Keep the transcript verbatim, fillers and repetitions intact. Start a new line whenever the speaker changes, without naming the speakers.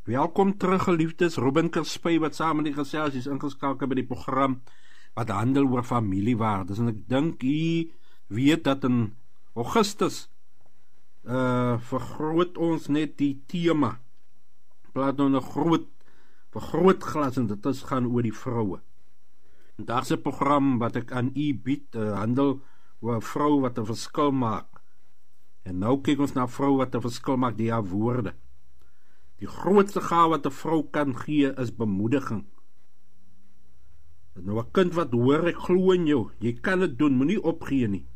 Welkom terug, geliefdes. Ruben Kerspy wat saam met die gesels is ingeskakel by die program wat handel oor familiewaardes. En ek dink u weet dat in Augustus uh, vergroot ons net die tema. Plaat nou 'n groot vergrootglas en dit is gaan oor die vroue. Daar's 'n program wat ek aan u bied, uh, handel oor 'n vrou wat 'n verskil maak. En nou kyk ons na 'n vrou wat 'n verskil maak deur haar woorde. Die grootste gawe wat 'n vrou kan gee is bemoediging. Nou 'n kind wat hoor ek glo in jou, jy kan dit doen, moenie opgee nie.